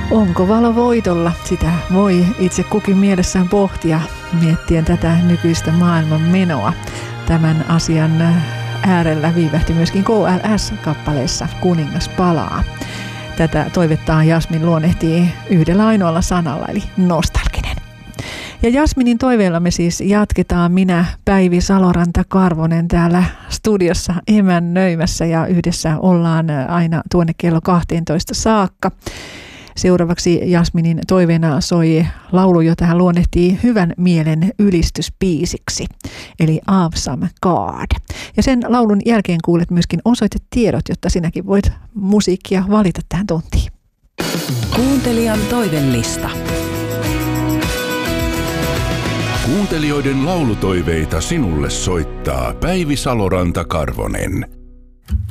Onko valo voitolla? Sitä voi itse kukin mielessään pohtia miettien tätä nykyistä maailman menoa. Tämän asian äärellä viivähti myöskin KLS-kappaleessa Kuningas palaa. Tätä toivettaan Jasmin luonnehtii yhdellä ainoalla sanalla, eli nostalginen. Ja Jasminin toiveella me siis jatketaan. Minä, Päivi Saloranta-Karvonen, täällä studiossa emännöimässä ja yhdessä ollaan aina tuonne kello 12 saakka. Seuraavaksi Jasminin toiveena soi laulu, jota hän luonnehtii hyvän mielen ylistyspiisiksi, eli Awesome God. Ja sen laulun jälkeen kuulet myöskin osoitetiedot, jotta sinäkin voit musiikkia valita tähän tuntiin. Kuuntelijan toivelista. Kuuntelijoiden laulutoiveita sinulle soittaa Päivi Saloranta-Karvonen.